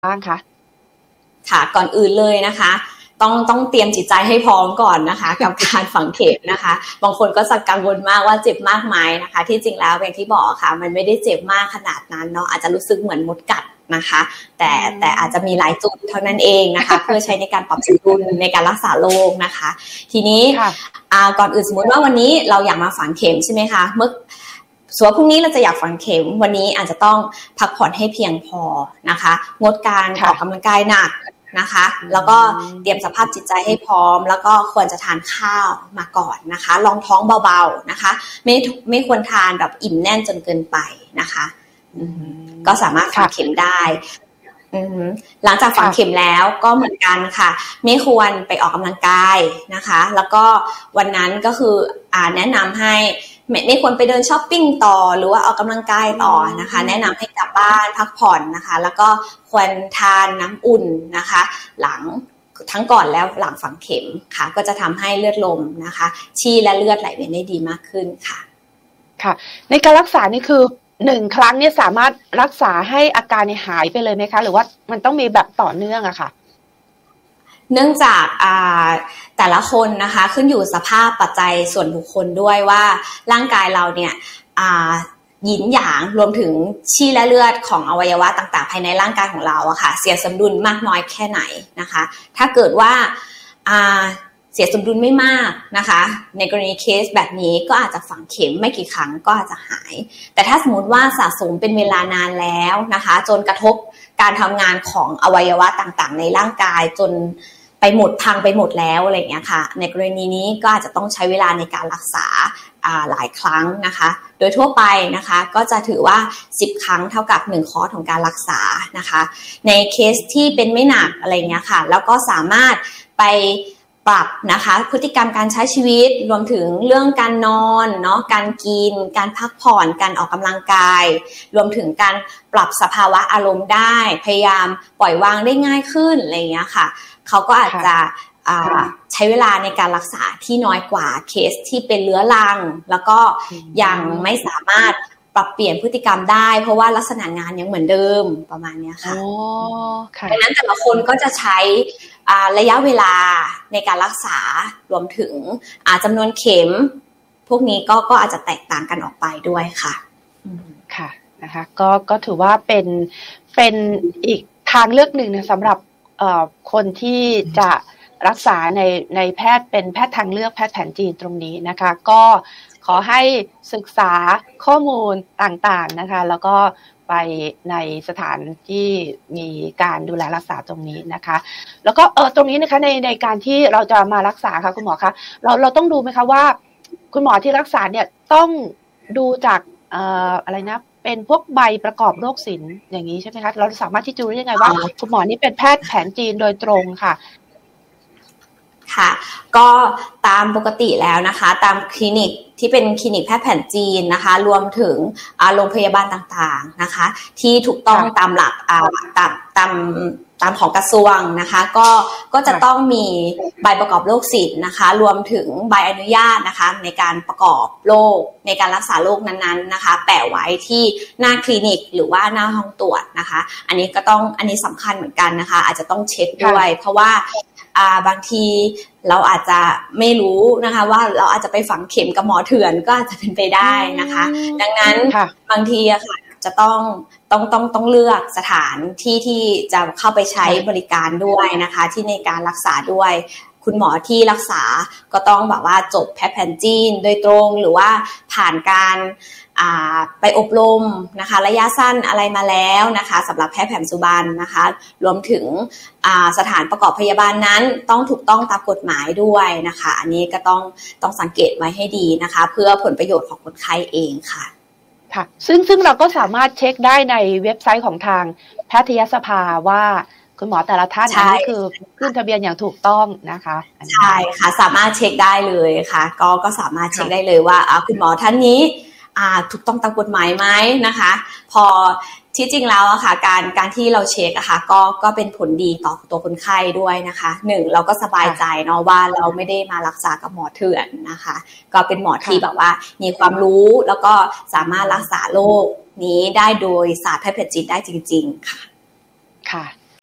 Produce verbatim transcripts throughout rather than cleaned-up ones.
บ้างคะค่ะก่อนอื่นเลยนะคะต้องต้องเตรียมจิตใจให้พร้อมก่อนนะคะกับการฝังเข็มนะคะบางคนก็จะกังวลมากว่าเจ็บมากไหมนะคะที่จริงแล้วอย่างที่บอกค่ะมันไม่ได้เจ็บมากขนาดนั้นเนาะอาจจะรู้สึกเหมือนมดกัดนะคะแต่แต่อาจจะมีหลายจุดเท่านั้นเองนะคะเพื่อใช้ในการปรับสมดุลในการรักษาโรคนะคะทีนี้ก่อนอื่นสมมติว่าวันนี้เราอยากมาฝังเข็มใช่ไหมคะเมื่อส่วนพรุ่งนี้เราจะอยากฝังเข็มวันนี้อาจจะต้องพักผ่อนให้เพียงพอนะคะงดการออกกำลังกายหนักนะคะแล้วก็เตรียมสภาพจิตใจให้พร้อมแล้วก็ควรจะทานข้าวมาก่อนนะคะรองท้องเบาๆนะคะไม่ไม่ควรทานแบบอิ่มแน่นจนเกินไปนะคะก็สามารถฝังเข็มได้หลังจากฝังเข็มแล้วก็เหมือนกันค่ะไม่ควรไปออกกำลังกายนะคะแล้วก็วันนั้นก็คืออ่าแนะนำให้ไม่ควรไปเดินช้อปปิ้งต่อหรือว่าออกกำลังกายต่อนะคะแนะนำให้กลับบ้านพักผ่อนนะคะแล้วก็ควรทานน้ำอุ่นนะคะหลังทั้งก่อนแล้วหลังฝังเข็มค่ะก็จะทำให้เลือดลมนะคะฉี่และเลือดไหลเวียนได้ดีมากขึ้นค่ะค่ะในการรักษานี่คือหนึ่งครั้งเนี่ยสามารถรักษาให้อาการหายไปเลยไหมคะหรือว่ามันต้องมีแบบต่อเนื่องอะค่ะเนื่องจากแต่ละคนนะคะขึ้นอยู่สภาพปัจจัยส่วนบุคคลด้วยว่าร่างกายเราเนี่ยหยินหยางรวมถึงฉี่และเลือดของอวัยวะต่างๆภายในร่างกายของเราอะค่ะเสียสมดุลมากน้อยแค่ไหนนะคะถ้าเกิดว่าเสียสมดุลไม่มากนะคะในกรณีเคสแบบนี้ก็อาจจะฝังเข็มไม่กี่ครั้งก็อาจจะหายแต่ถ้าสมมติว่าสะสมเป็นเวลานานแล้วนะคะจนกระทบการทำงานของอวัยวะต่างๆในร่างกายจนไปหมดพังไปหมดแล้วอะไรอย่างเงี้ยค่ะในกรณีนี้ก็อาจจะต้องใช้เวลาในการรักษาหลายครั้งนะคะโดยทั่วไปนะคะก็จะถือว่าสิบครั้งเท่ากับหนึ่งคอร์สของการรักษานะคะในเคสที่เป็นไม่หนักอะไรเงี้ยค่ะแล้วก็สามารถไปปรับนะคะพฤติกรรมการใช้ชีวิตรวมถึงเรื่องการนอนเนาะการกินการพักผ่อนการออกกำลังกายรวมถึงการปรับสภาวะอารมณ์ได้พยายามปล่อยวางได้ง่ายขึ้นอะไรเงี้ยค่ะเขาก็อาจจะใช้เวลาในการรักษาที่น้อยกว่าเคสที่เป็นเรื้อรังแล้วก็ยังไม่สามารถปรับเปลี่ยนพฤติกรรมได้เพราะว่าลักษณะงานยังเหมือนเดิมประมาณนี้ค่ะดังนั้นแต่ละคนก็จะใช้ระยะเวลาในการรักษารวมถึงจำนวนเข็มพวกนี้ก็ก็อาจจะแตกต่างกันออกไปด้วยค่ะค่ะนะคะก็ก็ถือว่าเป็นเป็นอีกทางเลือกหนึ่งนะสำหรับคนที่จะรักษาในในแพทย์เป็นแพทย์ทางเลือกแพทย์แผนจีนตรงนี้นะคะก็ขอให้ศึกษาข้อมูลต่างๆนะคะแล้วก็ไปในสถานที่มีการดูแลรักษาตรงนี้นะคะแล้วก็เออตรงนี้นะคะในในการที่เราจะมารักษาค่ะคุณหมอคะเราเราต้องดูไหมคะว่าคุณหมอที่รักษาเนี่ยต้องดูจากเอ่ออะไรนะเป็นพวกใบประกอบโรคศิลป์อย่างนี้ใช่ไหมคะเราสามารถที่จะรู้ได้ยังไงว่าคุณหมอนี่เป็นแพทย์แผนจีนโดยตรงค่ะค่ะก็ตามปกติแล้วนะคะตามคลินิกที่เป็นคลินิกแพทย์แผนจีนนะคะรวมถึงโรงพยาบาลต่างๆนะคะที่ถูกต้องตามหลักตามตามตามของกระทรวงนะคะก็ก็จะต้องมีใบประกอบโรคศิลป์นะคะรวมถึงใบอนุญาตนะคะในการประกอบโรคในการรักษาโรคนั้นๆนะคะแปะไว้ที่หน้าคลินิกหรือว่าหน้าห้องตรวจนะคะอันนี้ก็ต้องอันนี้สำคัญเหมือนกันนะคะอาจจะต้องเช็คด้วยเพราะว่าอ่าบางทีเราอาจจะไม่รู้นะคะว่าเราอาจจะไปฝังเข็มกับหมอเถื่อนก็อาจจะเป็นไปได้นะคะดังนั้นบางทีอะค่ะจะต้องต้องต้องต้องเลือกสถานที่ที่จะเข้าไปใช้บริการด้วยนะคะที่ในการรักษาด้วยคุณหมอที่รักษาก็ต้องแบบว่าจบแพทย์แผนจีนโดยตรงหรือว่าผ่านการไปอบรมนะคะระยะสั้นอะไรมาแล้วนะคะสำหรับแพทย์แผนปัจจุบันนะคะรวมถึงสถานประกอบพยาบาลนั้นต้องถูกต้องตามกฎหมายด้วยนะคะอันนี้ก็ต้องต้องสังเกตไว้ให้ดีนะคะเพื่อผลประโยชน์ของคนไข้เองค่ะค่ะซึ่งซึ่งเราก็สามารถเช็คได้ในเว็บไซต์ของทางแพทยสภาว่าคุณหมอแต่ละท่านอันนี้คือขึ้นทะเบียนอย่างถูกต้องนะคะใช่ค่ะสามารถเช็คได้เลยค่ะก็ก็สามารถเช็คได้เลยว่าคุณหมอท่านนี้ถูกต้องตามกฎหมายไหมนะคะพอที่จริงแล้วอะค่ะการการที่เราเช็คอะค่ะก็ก็เป็นผลดีต่อตัวคนไข้ด้วยนะคะหนึ่งเราก็สบายใจเนาะว่าเราไม่ได้มารักษากับหมอเถื่อนนะคะก็เป็นหมอที่แบบว่ามีความรู้แล้วก็สามารถรักษาโรคนี้ได้โดยศาสตร์แพทย์แผนจีนได้จริงๆค่ะค่ะ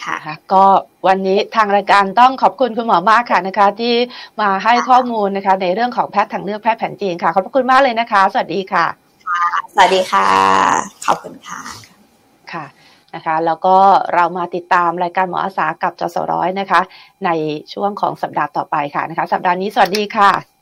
ค่ะก็วันนี้ทางรายการต้องขอบคุณคุณหมอมากค่ะนะคะที่มาให้ข้อมูลนะคะในเรื่องของแพทย์ทางเลือกแพทย์แผนจีนค่ะขอบคุณมากเลยนะคะสวัสดีค่ะสวัสดีค่ะขอบคุณค่ะค่ะนะคะแล้วก็เรามาติดตามรายการหมออาสากับจสร้อยนะคะในช่วงของสัปดาห์ต่อไปค่ะนะคะสัปดาห์นี้สวัสดีค่ะ